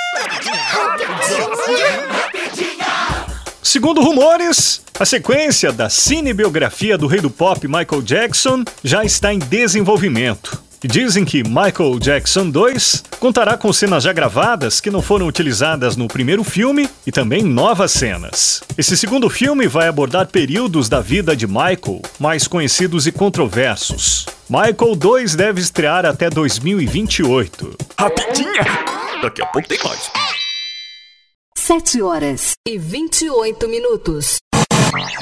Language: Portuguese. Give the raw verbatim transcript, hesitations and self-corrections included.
Segundo rumores, a sequência da cinebiografia do rei do pop Michael Jackson já está em desenvolvimento. E dizem que Michael Jackson dois contará com cenas já gravadas que não foram utilizadas no primeiro filme e também novas cenas. Esse segundo filme vai abordar períodos da vida de Michael, mais conhecidos e controversos. Michael dois deve estrear até dois mil e vinte e oito. Rapidinha! Daqui a pouco tem mais. Sete horas e vinte e oito minutos.